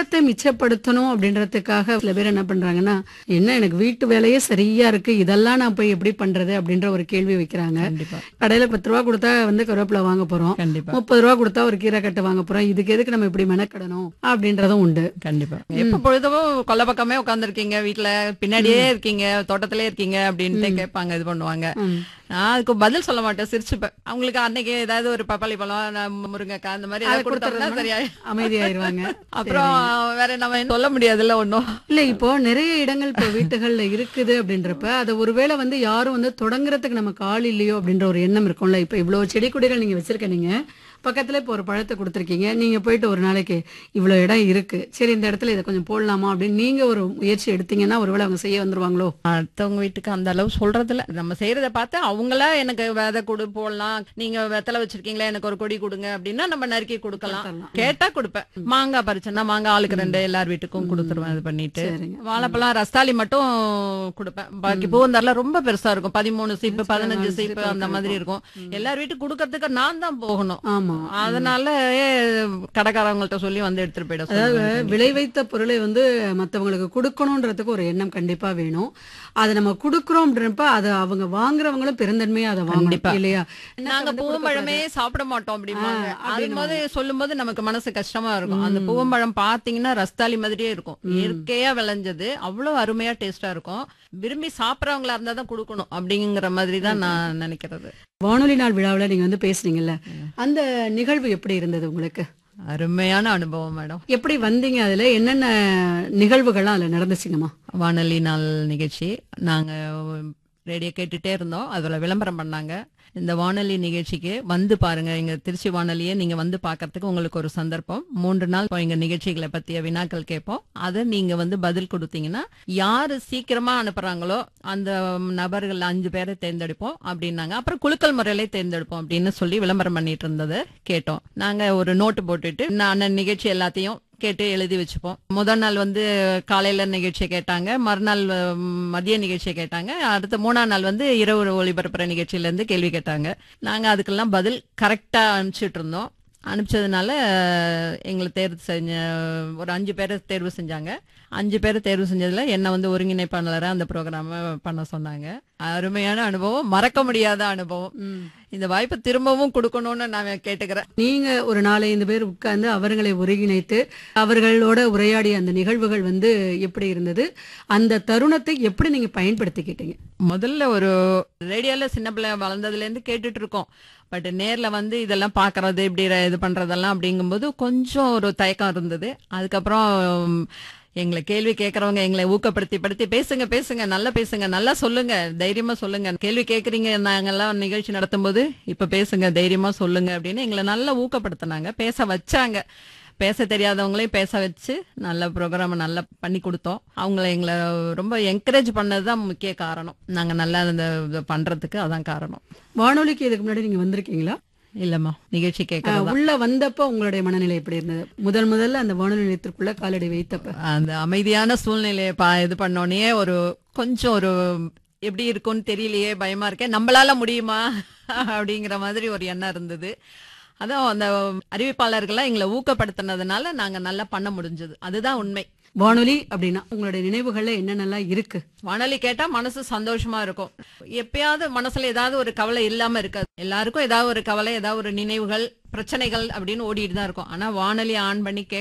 நேரத்தை மிச்சப்படுத்தணும் அப்படின்றதுக்காக சில பேர் என்ன பண்றாங்கன்னா, என்ன எனக்கு வீட்டு வேலையே சரியா இருக்கு, இதெல்லாம் நான் போய் எப்படி பண்றது அப்படின்ற ஒரு கேள்வி வைக்கிறாங்க. கண்டிப்பா, கடையில 10 ரூபா கொடுத்தா வந்து கருவேப்பிலை வாங்க போறோம், கண்டிப்பா, 30 ரூபா கொடுத்தா ஒரு கீரை கட்டு வாங்க போறோம், இதுக்கு எதுக்கு நம்ம இப்படி மெனக்கடணும் அப்படின்றதும் உண்டு. கண்டிப்பா. எப்ப பொழுதும் கொல்லை பக்கமே உட்காந்துருக்கீங்க, வீட்டுல பின்னாடியே இருக்கீங்க, தோட்டத்திலே இருக்கீங்க அப்படின்ட்டு கேட்பாங்க, இது பண்ணுவாங்க. ம். நான் அதுக்கு பதில் சொல்ல மாட்டேன், சிரிச்சுப்பேன். அவங்களுக்கு அன்னைக்கு ஏதாவது ஒரு பப்பாளி பழம், முருங்கைக்காய் அந்த மாதிரி அதை ஏதாவது கொடுத்தோம்னா கொடுத்துறதுனா சரியா அமைதியாயிருவாங்க. அப்புறம் வேற நம்ம சொல்ல முடியாதுல்ல ஒன்னும். இல்ல இப்போ நிறைய இடங்கள் இப்போ வீட்டுகள்ல இருக்குது அப்படின்றப்ப அதை ஒருவேளை வந்து யாரும் வந்து தொடங்குறதுக்கு நமக்கு ஆள் இல்லையோ அப்படின்ற ஒரு எண்ணம் இருக்கும்ல. இப்ப இவ்வளவு செடி கொடிகள் நீங்க வச்சிருக்க, நீங்க பக்கத்துல இப்போ ஒரு பழத்தை கொடுத்துருக்கீங்க, நீங்க போயிட்டு ஒரு நாளைக்கு இவ்வளவு இடம் இருக்கு, சரி இந்த இடத்துல இதை கொஞ்சம் போடலாமா அப்படின்னு நீங்க ஒரு முயற்சி எடுத்தீங்கன்னா ஒருவேளை அவங்க செய்ய வந்துருவாங்களோ? அடுத்தவங்க வீட்டுக்கு அந்த அளவு சொல்றதுல நம்ம செய்யறத பார்த்து அவங்களா எனக்கு விதை கொடு போடலாம், நீங்க வெத்தலை வச்சிருக்கீங்களா எனக்கு ஒரு கொடி கொடுங்க அப்படின்னா நம்ம நறுக்கி கொடுக்கலாம். கொடுத்துடலாம். கேட்டா கொடுப்பேன். மாங்காய் பறிச்சேன்னா மாங்காய் ஆளுக்கு 2 எல்லார் வீட்டுக்கும் கொடுத்துருவேன். இது பண்ணிட்டு சரிங்க. வாழைப்பழம் ரஸ்தாளி மட்டும் கொடுப்பேன். பாக்கி பூவந்தாரில் ரொம்ப பெருசா இருக்கும், 13 சீப்பு 15 சீப்பு அந்த மாதிரி இருக்கும். எல்லார் வீட்டுக்கு கொடுக்கறதுக்கு நான் தான் போகணும். ஆமா. அதனால கடைக்காரவங்கள்ட்ட சொல்லி வந்து எடுத்துட்டு போயிட அதாவது சொல்லுவேன். விளை வைத்த பொருளை வந்து மத்தவங்களுக்கு கொடுக்கணும்ன்றதுக்கு ஒரு எண்ணம் கண்டிப்பா வேணும். அதை நம்ம கொடுக்குறோம் அப்படின்றப்ப அதை அவங்க வாங்குறவங்களும் பெருந்தன்மையா அதை கண்டிப்பா. வாங்கணும் இல்லையா? நாங்க பூவம்பழமே சாப்பிட மாட்டோம் அப்படிம்பாங்க. அது போது சொல்லும் போது நமக்கு மனசு கஷ்டமா இருக்கும். அந்த பூவம்பழம் பாத்தீங்கன்னா ரஸ்தாலி மாதிரியே இருக்கும், இயற்கையா விளைஞ்சது, அவ்வளவு அருமையா டேஸ்டா இருக்கும். விரும்பி சாப்பிடறவங்களா இருந்தா தான் கொடுக்கணும் அப்படிங்கிற மாதிரி தான் நான் நினைக்கிறது. வானொலி நாள் விழாவுல நீங்க வந்து பேசுனீங்கல்ல, அந்த நிகழ்வு எப்படி இருந்தது உங்களுக்கு? அருமையான அனுபவம் மேடம். எப்படி வந்தீங்க, அதுல என்னென்ன நிகழ்வுகள்லாம் அதுல நடந்துச்சுங்கம்மா? வானொலி நாள் நிகழ்ச்சி நாங்க ரேடியோ கேட்டுட்டே இருந்தோம், அதுல விளம்பரம் பண்ணாங்க. இந்த வானொலி நிகழ்ச்சிக்கு வந்து பாருங்க, எங்க திருச்சி வானொலியை நீங்க வந்து பாக்கிறதுக்கு உங்களுக்கு ஒரு சந்தர்ப்பம். 3 நாள் எங்க நிகழ்ச்சிகளை பத்திய வினாக்கள் கேட்போம், அதை நீங்க வந்து பதில் கொடுத்தீங்கன்னா யாரு சீக்கிரமா அனுப்புறாங்களோ அந்த நபர்கள் 5 பேரை தேர்ந்தெடுப்போம் அப்படின்னாங்க. அப்புறம் குலுக்கல் முறையிலே தேர்ந்தெடுப்போம் அப்படின்னு சொல்லி விளம்பரம் பண்ணிட்டு இருந்ததை கேட்டோம். நாங்க ஒரு நோட்டு போட்டுட்டு நான் நிகழ்ச்சி எல்லாத்தையும் கேட்டு எழுதி வச்சுப்போம். முதல் நாள் வந்து காலையில நிகழ்ச்சியை கேட்டாங்க, மறுநாள் மதிய நிகழ்ச்சியை கேட்டாங்க, அடுத்த 3ஆம் நாள் வந்து இரவு ஒளிபரப்புற நிகழ்ச்சியில இருந்து கேள்வி கேட்டாங்க. நாங்க அதுக்கெல்லாம் பதில் கரெக்டா அனுப்பிச்சிட்டு இருந்தோம். அனுப்பிச்சதுனால எங்களை தேர்வு செஞ்ச ஒரு 5 பேரை தேர்வு செஞ்சாங்க. 5 பேரை தேர்வு செஞ்சதுல என்ன வந்து ஒருங்கிணைப்பாளராக அந்த ப்ரோக்ராம பண்ண சொன்னாங்க. அருமையான அனுபவம், மறக்க முடியாத அனுபவம். இந்த வாய்ப்பை திரும்பவும் கொடுக்கணும்னு நான் கேட்டுக்கிறேன். நீங்க ஒரு 4-5 பேர் உட்கார்ந்து அவர்களை ஒருங்கிணைத்து அவர்களோட உரையாடிய அந்த நிகழ்வுகள் வந்து எப்படி இருந்தது? அந்த தருணத்தை எப்படி நீங்க பயன்படுத்திக்கிட்டீங்க? முதல்ல ஒரு ரேடியோல சின்ன பிள்ளை வளர்ந்ததுல இருந்து கேட்டுட்டு இருக்கோம். பட் நேர்ல வந்து இதெல்லாம் பாக்குறது இப்படி இது பண்றதெல்லாம் அப்படிங்கும்போது கொஞ்சம் ஒரு தயக்கம் இருந்தது. அதுக்கப்புறம் எங்களை கேள்வி கேட்கறவங்க எங்களை ஊக்கப்படுத்தி பேசுங்க பேசுங்க, நல்லா பேசுங்க, நல்லா சொல்லுங்க, தைரியமா சொல்லுங்க, கேள்வி கேட்கறீங்க, நாங்கெல்லாம் நிகழ்ச்சி நடத்தும் போது இப்ப பேசுங்க, தைரியமா சொல்லுங்க அப்படின்னு எங்களை நல்லா ஊக்கப்படுத்தினாங்க, பேச வச்சாங்க. பேச தெரியாதவங்களையும் பேச வச்சு நல்ல ப்ரோக்ராம் நல்லா பண்ணி கொடுத்தோம். அவங்கள எங்களை ரொம்ப என்கரேஜ் பண்ணதுதான் முக்கிய காரணம். நாங்க நல்லா இந்த பண்றதுக்கு அதான் காரணம். வானொலிக்கு இதுக்கு முன்னாடி நீங்க வந்திருக்கீங்களா? இல்லம்மா, நிகழ்ச்சி கேட்கறதா. உள்ள வந்தப்ப உங்களுடைய மனநிலை எப்படி இருந்தது? முதல்ல அந்த வானொலி நிலையத்திற்குள்ள காலடி வைத்தப்ப அந்த அமைதியான சூழ்நிலையை இது பண்ணோன்னே ஒரு கொஞ்சம் ஒரு எப்படி இருக்கும்னு தெரியலையே, பயமா இருக்கேன், நம்மளால முடியுமா அப்படிங்கிற மாதிரி ஒரு எண்ணம் இருந்தது. அதான் அந்த அறிவிப்பாளர்கள்லாம் எங்களை ஊக்கப்படுத்தினதுனால நாங்க நல்லா பண்ண முடிஞ்சது. அதுதான் உண்மை. வானொலி அப்படின்னா உங்களுடைய நினைவுகள்ல என்னென்னலாம் இருக்கு? வானொலி கேட்டா மனசு சந்தோஷமா இருக்கும். எப்பயாவது மனசுல ஏதாவது ஒரு கவலை இல்லாம இருக்காது. எல்லாருக்கும் ஏதாவது ஒரு கவலை, ஏதாவது ஒரு நினைவுகள், பிரச்சனைகள் அப்படின்னு ஓடிட்டு தான் இருக்கும். ஆனா வானொலி ஆன் பண்ணி